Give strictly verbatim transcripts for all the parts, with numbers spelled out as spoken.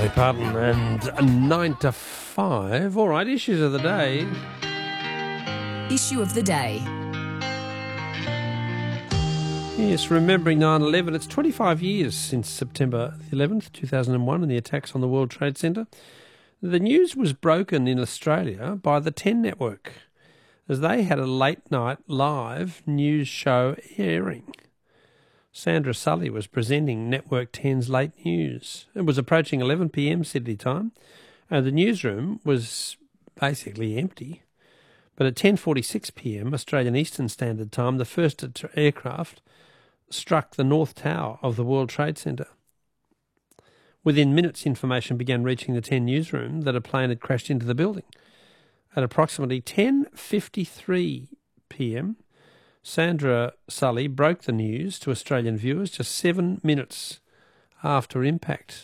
Dolly Parton and nine to five. All right, issues of the day. Issue of the day. Yes, remembering nine eleven. It's twenty-five years since September the eleventh, two thousand one, and the attacks on the World Trade Center. The news was broken in Australia by the ten Network, as they had a late-night live news show airing. Sandra Sully was presenting Network ten's late news. It was approaching eleven p m Sydney time, and the newsroom was basically empty. But at ten forty-six p m Australian Eastern Standard Time, the first aircraft struck the North Tower of the World Trade Center. Within minutes, information began reaching the ten newsroom that a plane had crashed into the building. At approximately ten fifty-three p m, Sandra Sully broke the news to Australian viewers just seven minutes after impact.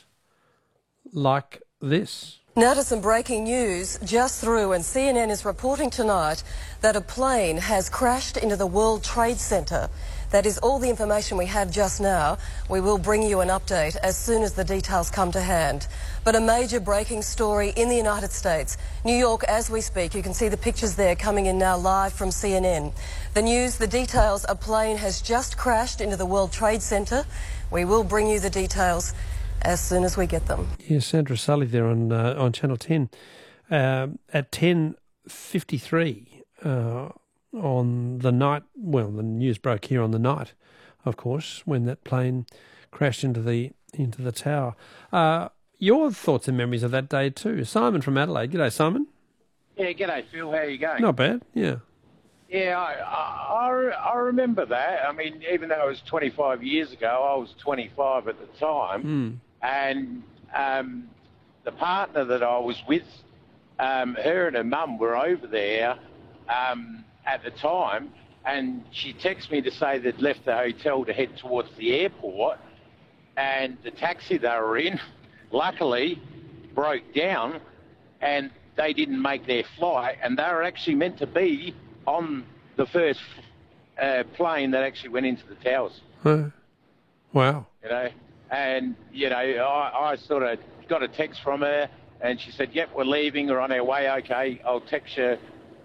Like this. Now to some breaking news just through, and C N N is reporting tonight that a plane has crashed into the World Trade Center. That is all the information we have just now. We will bring you an update as soon as the details come to hand. But a major breaking story in the United States. New York, as we speak, you can see the pictures there coming in now live from C N N. The news, the details, a plane has just crashed into the World Trade Center. We will bring you the details as soon as we get them. Yes, Sandra Sully there on uh, on Channel ten. Um, at ten fifty-three uh, on the night, well, the news broke here on the night, of course, when that plane crashed into the into the tower. Uh, your thoughts and memories of that day too. Simon from Adelaide. G'day, Simon. Yeah, g'day, Phil. How are you going? Not bad, yeah. Yeah, I, I, I remember that. I mean, even though it was twenty-five years ago, I was twenty-five at the time. Mm. And um, the partner that I was with, um, her and her mum were over there um, at the time, and she texted me to say they'd left the hotel to head towards the airport, and the taxi they were in, luckily, broke down, and they didn't make their flight, and they were actually meant to be on the first uh, plane that actually went into the towers. Huh. Wow. You know? And, you know, I, I sort of got a text from her, and she said, yep, we're leaving, we're on our way, okay, I'll text you,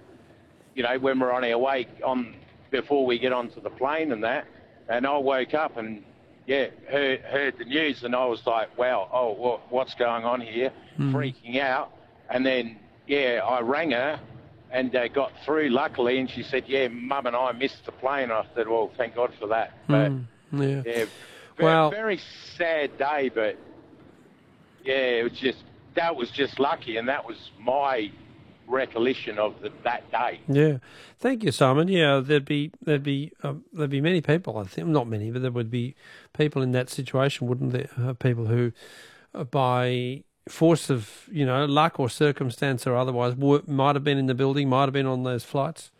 you know, when we're on our way on before we get onto the plane and that. And I woke up and, yeah, heard, heard the news, and I was like, wow, oh, what, what's going on here? Mm. Freaking out. And then, yeah, I rang her and uh, got through, luckily, and she said, yeah, Mum and I missed the plane. I said, well, thank God for that. But, mm, yeah. yeah Well, very sad day, but yeah, it was just that was just lucky, and that was my recollection of the, that day. Yeah, thank you, Simon. Yeah, there'd be there'd be um, there'd be many people. I think not many, but there would be people in that situation, wouldn't there? Uh, people who, uh, by force of you know luck or circumstance or otherwise, were, might have been in the building, might have been on those flights.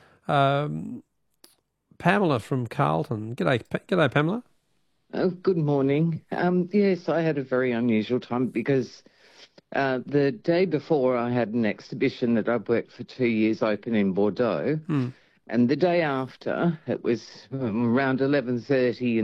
Um, Pamela from Carlton. G'day, g'day, Pamela. Oh, good morning. Um, yes, I had a very unusual time because uh, the day before I had an exhibition that I've worked for two years open in Bordeaux, mm. and the day after it was um, around eleven thirty